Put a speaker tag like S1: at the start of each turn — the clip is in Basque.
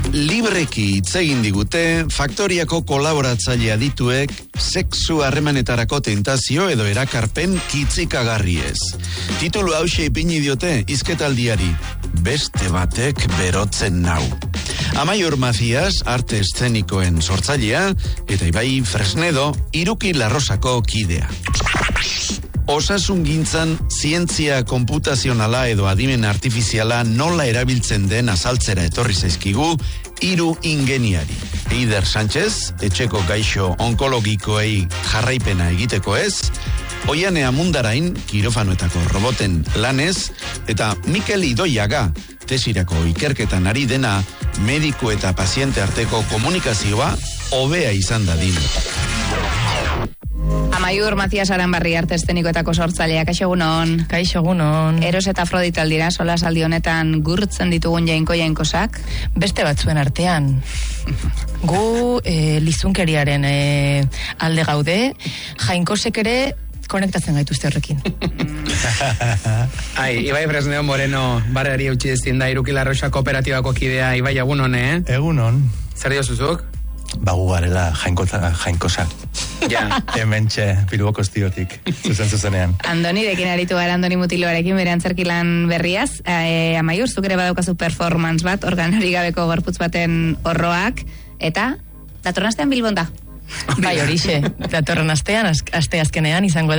S1: Libreki hitz egin digute faktoriako kolaboratzaile adituek sexu harremanetarako tentazio edo erakarpen kitzikagarriez. Titulu hauxe ipini diote hizketaldiari, beste batek berotzen nau. Amaiur Macias, arte eszenikoen sortzailea, eta Ibai Fresnedo, Iruki Larrosako kidea. Osasungintzan zientzia konputazionala edo adimen artifiziala nola erabiltzen den azaltzera etorri zaizkigu 3 ingeniari. Eider Sánchez, etxeko gaixo onkologikoei jarraipena egiteko ez, Oiane Amundarain, kirofanoetako roboten lanez, eta Mikel Idoiaga, tesirako ikerketan ari dena, mediku eta paziente arteko komunikazioa hobea izan dadin.
S2: Amaiur Macias Aranbarri, arte eszenikoetako sortzailea, kaixo egunon.
S3: Kaixo egunon.
S2: Eros eta Afrodita aldira, sola saldi honetan gurtzen ditugun jainkosak.
S3: Beste batzuen artean. Gu lizunkeriaren alde gaude, jainkosek ere konektatzen gaituzte horrekin.
S4: Ibai Fresneo Moreno, barrari eutxi dezin da, Iruki Larrosa kooperatibako kidea. Ibai, egunon,
S5: Egunon.
S4: Zer diozuzuk?
S5: Bagu garela jainkosa.
S4: Ja.
S5: Hementxe, Bilboko estiotik, zuzenean.
S2: Andonirekin aritu gara, Andoni Mutiloarekin, bere antzerkilan berriaz. Amaiur, zuk ere badaukazu performance bat, organorik gabeko gorputz baten horroak, eta datorren astean Bilbon da.
S3: Bai, horixe, datorren astean, aste azkenean izango da.